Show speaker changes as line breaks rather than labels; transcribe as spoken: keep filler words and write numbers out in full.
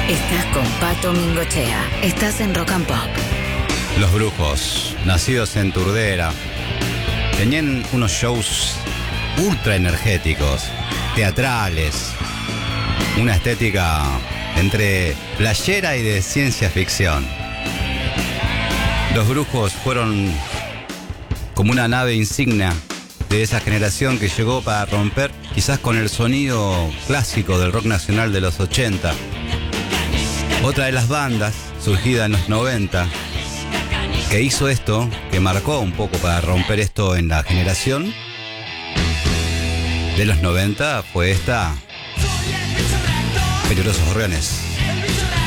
Estás con Pato Mingochea. Estás en Rock and Pop.
Los Brujos, nacidos en Turdera, tenían unos shows ultra energéticos, teatrales, una estética entre playera y de ciencia ficción. Los Brujos fueron como una nave insignia de esa generación que llegó para romper quizás con el sonido clásico del rock nacional de los ochenta. Otra de las bandas, surgida en los noventa, que hizo esto, que marcó un poco para romper esto en la generación de los noventa, fue esta, Peligrosos Gorriones.